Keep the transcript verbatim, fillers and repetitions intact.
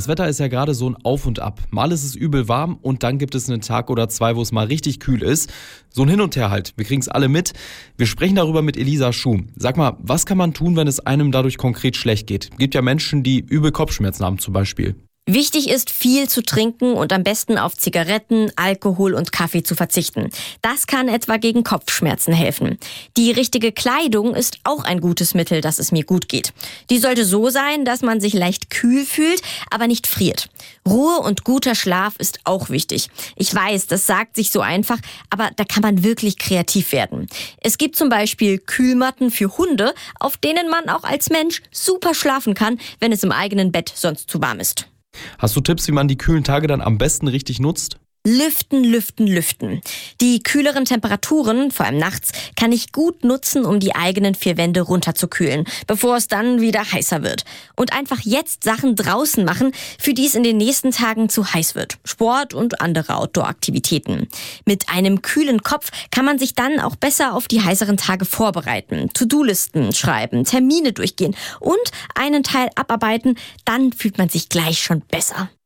Das Wetter ist ja gerade so ein Auf und Ab. Mal ist es übel warm und dann gibt es einen Tag oder zwei, wo es mal richtig kühl ist. So ein Hin und Her halt. Wir kriegen es alle mit. Wir sprechen darüber mit Elisa Schum. Sag mal, was kann man tun, wenn es einem dadurch konkret schlecht geht? Gibt ja Menschen, die übel Kopfschmerzen haben zum Beispiel. Wichtig ist, viel zu trinken und am besten auf Zigaretten, Alkohol und Kaffee zu verzichten. Das kann etwa gegen Kopfschmerzen helfen. Die richtige Kleidung ist auch ein gutes Mittel, dass es mir gut geht. Die sollte so sein, dass man sich leicht kühl fühlt, aber nicht friert. Ruhe und guter Schlaf ist auch wichtig. Ich weiß, das sagt sich so einfach, aber da kann man wirklich kreativ werden. Es gibt zum Beispiel Kühlmatten für Hunde, auf denen man auch als Mensch super schlafen kann, wenn es im eigenen Bett sonst zu warm ist. Hast du Tipps, wie man die kühlen Tage dann am besten richtig nutzt? Lüften, lüften, lüften. Die kühleren Temperaturen, vor allem nachts, kann ich gut nutzen, um die eigenen vier Wände runterzukühlen, bevor es dann wieder heißer wird. Und einfach jetzt Sachen draußen machen, für die es in den nächsten Tagen zu heiß wird. Sport und andere Outdoor-Aktivitäten. Mit einem kühlen Kopf kann man sich dann auch besser auf die heißeren Tage vorbereiten, To-Do-Listen schreiben, Termine durchgehen und einen Teil abarbeiten, dann fühlt man sich gleich schon besser.